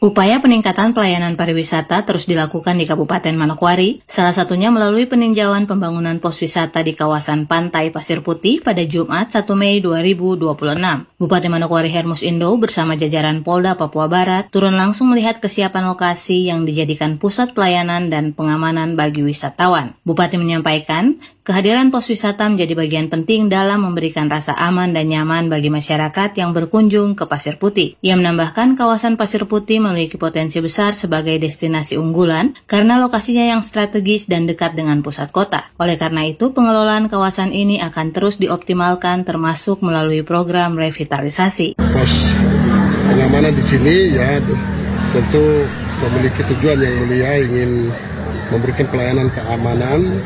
Upaya peningkatan pelayanan pariwisata terus dilakukan di Kabupaten Manokwari, salah satunya melalui peninjauan pembangunan pos wisata di kawasan Pantai Pasir Putih pada Jumat 1 Mei 2026. Bupati Manokwari Hermus Indo bersama jajaran Polda Papua Barat turun langsung melihat kesiapan lokasi yang dijadikan pusat pelayanan dan pengamanan bagi wisatawan. Bupati menyampaikan, kehadiran pos wisata menjadi bagian penting dalam memberikan rasa aman dan nyaman bagi masyarakat yang berkunjung ke Pasir Putih. Ia menambahkan kawasan Pasir Putih memiliki potensi besar sebagai destinasi unggulan karena lokasinya yang strategis dan dekat dengan pusat kota. Oleh karena itu, pengelolaan kawasan ini akan terus dioptimalkan termasuk melalui program revitalisasi. Pos pengamanan di sini ya tentu memiliki tujuan yang mulia, ingin memberikan pelayanan keamanan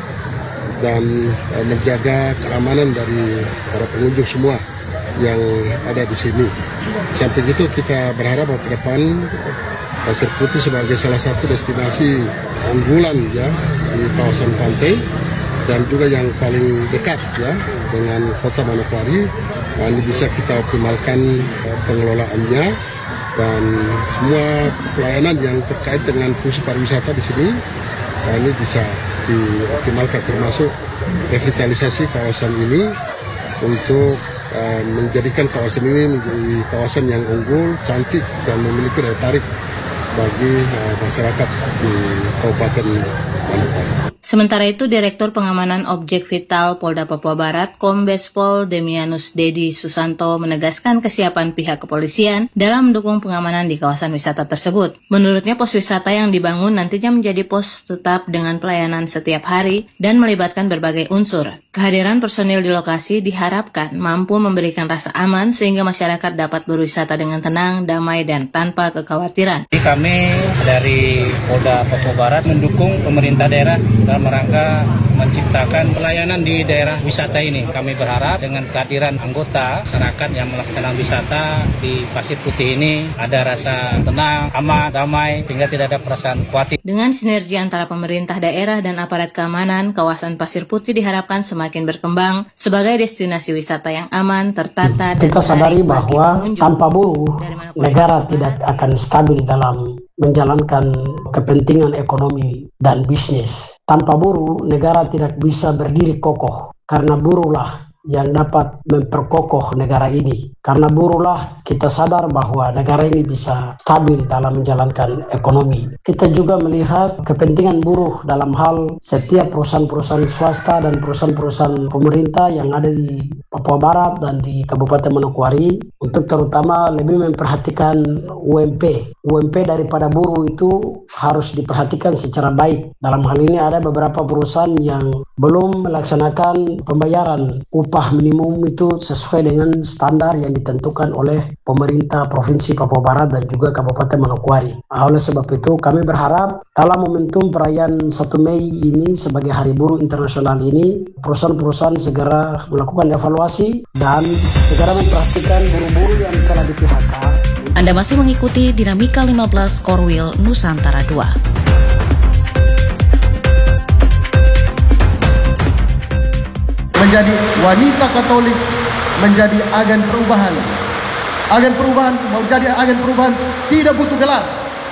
dan menjaga keamanan dari para pengunjung semua yang ada di sini. Samping itu kita berharap bahwa ke depan Pasir Putih sebagai salah satu destinasi unggulan ya di kawasan pantai dan juga yang paling dekat ya dengan kota Manokwari, ini bisa kita optimalkan pengelolaannya dan semua pelayanan yang terkait dengan fungsi pariwisata di sini ini bisa dioptimalkan, termasuk revitalisasi kawasan ini untuk menjadikan kawasan ini menjadi kawasan yang unggul, cantik, dan memiliki daya tarik bagi masyarakat di Kabupaten Manokwari. Sementara itu, Direktur Pengamanan Objek Vital Polda Papua Barat, Kombes Pol Demianus Dedi Susanto menegaskan kesiapan pihak kepolisian dalam mendukung pengamanan di kawasan wisata tersebut. Menurutnya, pos wisata yang dibangun nantinya menjadi pos tetap dengan pelayanan setiap hari dan melibatkan berbagai unsur. Kehadiran personil di lokasi diharapkan mampu memberikan rasa aman sehingga masyarakat dapat berwisata dengan tenang, damai, dan tanpa kekhawatiran. Kami dari Polda Papua Barat mendukung pemerintah daerah dalam rangka menciptakan pelayanan di daerah wisata ini. Kami berharap dengan kehadiran anggota masyarakat yang melaksanakan wisata di Pasir Putih ini ada rasa tenang, aman, damai, sehingga tidak ada perasaan khawatir. Dengan sinergi antara pemerintah daerah dan aparat keamanan, kawasan Pasir Putih diharapkan semakin berkembang sebagai destinasi wisata yang aman, tertata, dan kita sadari bahwa tanpa buruh negara tidak akan stabil dalam menjalankan kepentingan ekonomi dan bisnis. Tanpa buruh, negara tidak bisa berdiri kokoh, karena buruhlah yang dapat memperkokoh negara ini. Karena buruhlah kita sadar bahwa negara ini bisa stabil dalam menjalankan ekonomi. Kita juga melihat kepentingan buruh dalam hal setiap perusahaan-perusahaan swasta dan perusahaan-perusahaan pemerintah yang ada di Papua Barat dan di Kabupaten Manokwari untuk terutama lebih memperhatikan UMP. UMP daripada buruh itu harus diperhatikan secara baik. Dalam hal ini ada beberapa perusahaan yang belum melaksanakan pembayaran upah minimum itu sesuai dengan standar yang ditentukan oleh pemerintah Provinsi Papua Barat dan juga Kabupaten Manokwari. Oleh sebab itu kami berharap dalam momentum perayaan 1 Mei ini sebagai Hari Buruh Internasional ini, perusahaan-perusahaan segera melakukan evaluasi dan segera memperhatikan buruh-buruh yang telah di PHK. Anda masih mengikuti Dinamika 15 Korwil Nusantara 2. Menjadi wanita Katolik, menjadi agen perubahan. Agen perubahan, mau jadi agen perubahan tidak butuh gelar.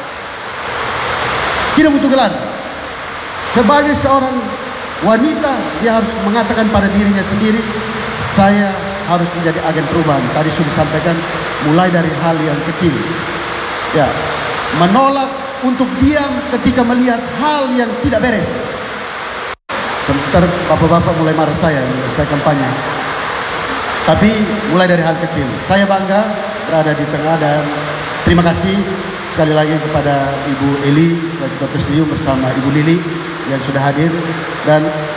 Tidak butuh gelar. Sebagai seorang wanita, dia harus mengatakan pada dirinya sendiri, saya harus menjadi agen perubahan. Tadi sudah disampaikan, mulai dari hal yang kecil. Ya, menolak untuk diam ketika melihat hal yang tidak beres. Sebentar bapak-bapak mulai marah saya kampanye. Tapi mulai dari hal kecil. Saya bangga berada di tengah dan terima kasih sekali lagi kepada Ibu Eli sebagai Ketua Presidium bersama Ibu Lili yang sudah hadir, dan